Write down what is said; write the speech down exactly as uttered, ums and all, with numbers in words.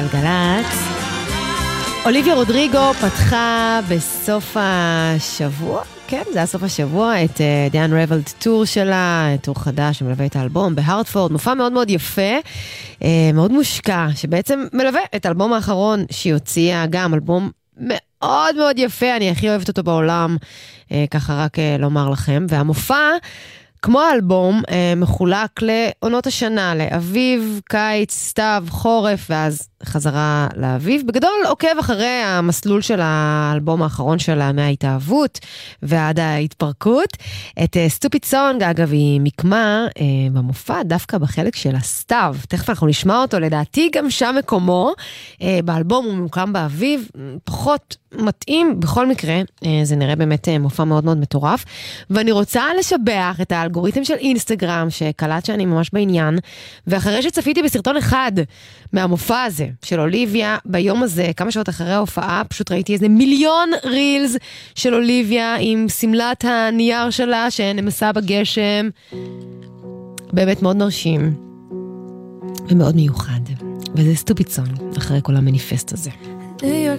גלגלצ. אוליביה רודריגו פתחה בסוף השבוע, כן, זה היה סוף השבוע, את The Unraveled Tour שלה, טור חדש שמלווה את האלבום בהרטפורד, מופע מאוד מאוד יפה, מאוד מושקע, שבעצם מלווה את האלבום האחרון שהיא הוציאה, גם אלבום מאוד מאוד יפה, אני הכי אוהבת אותו בעולם, ככה רק לומר לכם, והמופע, כמו האלבום, מחולק לעונות השנה, לאביב, קיץ, סתיו, חורף, ואז חזרה לאביב. בגדול עוקב אחרי המסלול של האלבום האחרון שלה, מההתאהבות ועד ההתפרקות. את סטופיד סונג, אגב, היא מקמה במופע, דווקא בחלק של הסתיו. תכף אנחנו נשמע אותו, לדעתי גם שם מקומו. באלבום הוא ממוקם באביב, פחות מתאים, בכל מקרה, זה נראה באמת מופע מאוד מאוד מטורף. ואני רוצה לשבח את האלגוריתם של אינסטגרם, שקלט שאני ממש בעניין, ואחרי שצפיתי בסרטון אחד מהמופע הזה, של אוליביה, ביום הזה, כמה שעות אחרי ההופעה, פשוט ראיתי איזה מיליון רילס של אוליביה, עם סמלת הנייר שלה, שנמסה בגשם. באמת מאוד מרשים, ומאוד מיוחד. וזה סטופיד סונג, אחרי כל המניפסט הזה. New York